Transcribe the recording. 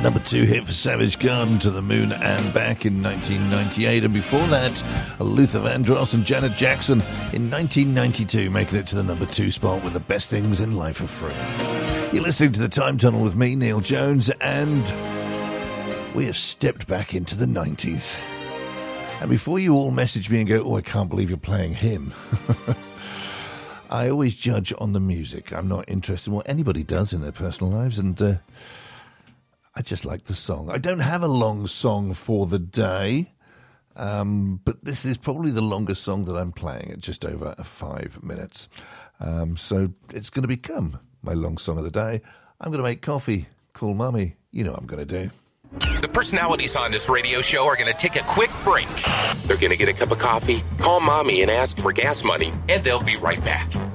Number 2 hit for Savage Garden, To the Moon and Back in 1998. And before that, Luther Vandross and Janet Jackson in 1992, making it to the number 2 spot with The Best Things in Life Are Free. You're listening to The Time Tunnel with me, Neil Jones, and we have stepped back into the 90s. And before you all message me and go, oh, I can't believe you're playing him, I always judge on the music. I'm not interested in what anybody does in their personal lives, and I just like the song. I don't have a long song for the day, but this is probably the longest song that I'm playing at just over 5 minutes. So it's going to become my long song of the day. I'm going to make coffee, call Mummy. You know what I'm going to do. The personalities on this radio show are going to take a quick break. They're going to get a cup of coffee, call Mommy and ask for gas money, and they'll be right back.